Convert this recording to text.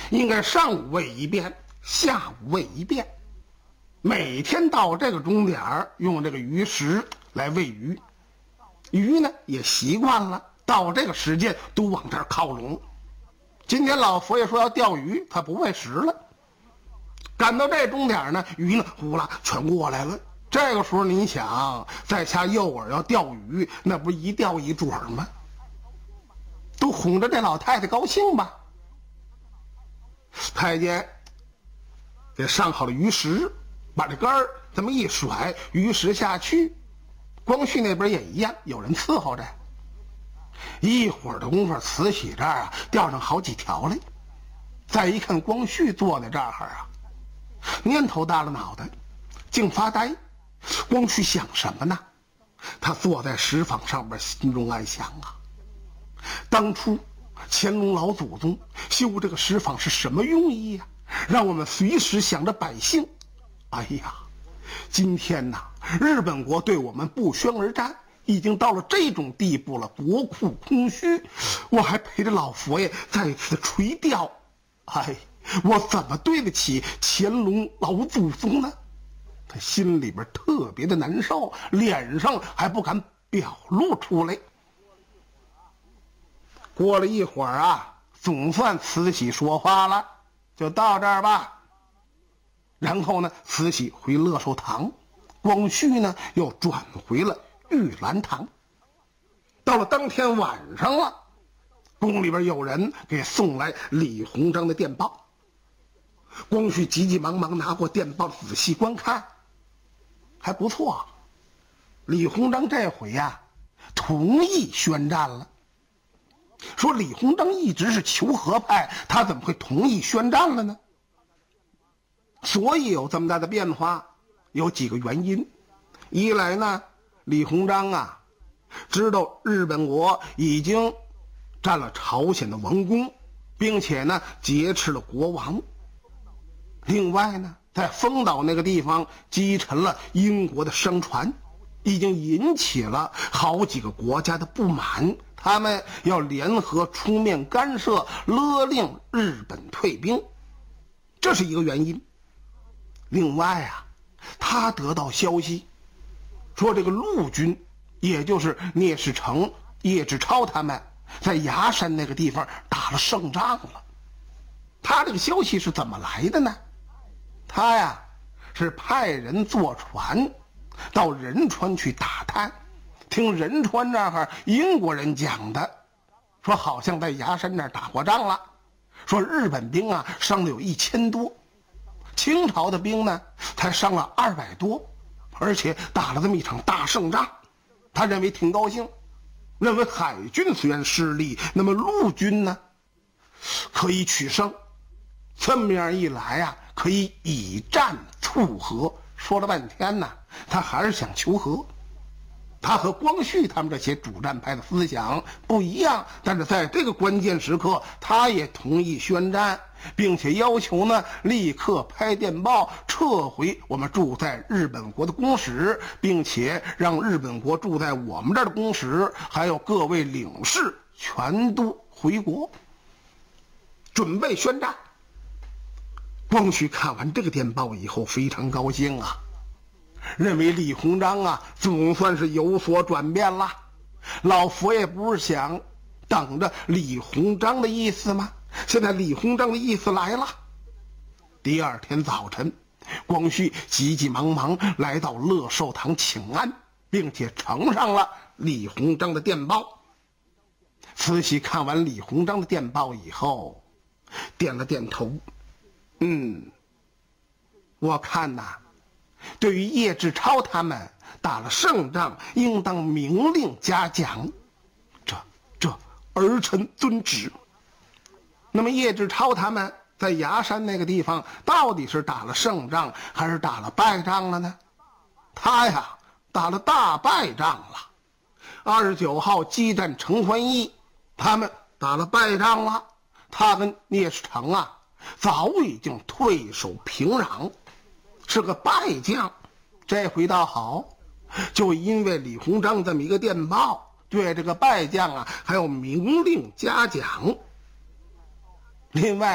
应该上午喂一遍，下午喂一遍，每天到这个钟点用这个鱼食来喂鱼，鱼呢也习惯了到这个时间都往这儿靠拢。今天老佛爷说要钓鱼，他不喂食了。赶到这钟点呢，鱼呢呼啦全过来了。这个时候你想在家诱饵要钓鱼，那不一钓一准吗？都哄着这老太太高兴吧。太监给上好了鱼食，把这杆儿这么一甩，鱼食下去。光绪那边也一样，有人伺候着。一会儿的功夫，慈禧这儿钓上好几条来。再一看光绪坐在这儿蔫头耷了脑袋，净发呆。光绪想什么呢？他坐在石舫上边，心中暗想当初乾隆老祖宗修这个石舫是什么用意呀？让我们随时想着百姓。哎呀，今天日本国对我们不宣而战，已经到了这种地步了，国库空虚，我还陪着老佛爷在此垂钓，我怎么对得起乾隆老祖宗呢？他心里边特别的难受，脸上还不敢表露出来。过了一会儿总算慈禧说话了，就到这儿吧。然后呢，慈禧回乐寿堂，光绪呢又转回了玉兰堂。到了当天晚上了，宫里边有人给送来李鸿章的电报。光绪急急忙忙拿过电报仔细观看，还不错，李鸿章这回同意宣战了。说李鸿章一直是求和派，他怎么会同意宣战了呢？所以有这么大的变化，有几个原因。一来呢，李鸿章知道日本国已经占了朝鲜的王宫，并且呢劫持了国王。另外呢，在丰岛那个地方击沉了英国的商船，已经引起了好几个国家的不满，他们要联合出面干涉，勒令日本退兵，这是一个原因。另外他得到消息说这个陆军，也就是聂士成、叶志超他们在崖山那个地方打了胜仗了。他这个消息是怎么来的呢？他是派人坐船到仁川去打探，听仁川那儿英国人讲的，说好像在崖山那儿打过仗了，说日本兵伤了有1000多，清朝的兵呢才伤了200多，而且打了这么一场大胜仗。他认为挺高兴，认为海军虽然失利，那么陆军呢可以取胜，这么样一来可以以战促和。说了半天他还是想求和。他和光绪他们这些主战派的思想不一样，但是在这个关键时刻，他也同意宣战，并且要求呢立刻拍电报撤回我们驻在日本国的公使，并且让日本国驻在我们这儿的公使还有各位领事全都回国，准备宣战。光绪看完这个电报以后非常高兴认为李鸿章总算是有所转变了。老佛爷不是想等着李鸿章的意思吗？现在李鸿章的意思来了。第二天早晨，光绪急急忙忙来到乐寿堂请安，并且呈上了李鸿章的电报。慈禧看完李鸿章的电报以后点了点头，我看对于叶志超他们打了胜仗，应当明令嘉奖，这儿臣遵旨。那么叶志超他们在崖山那个地方到底是打了胜仗还是打了败仗了呢？他打了大败仗了。29号激战承欢驿，他们打了败仗了。他跟聂士成早已经退守平壤，是个败将。这回倒好，就因为李鸿章这么一个电报，对这个败将还有明令嘉奖。另外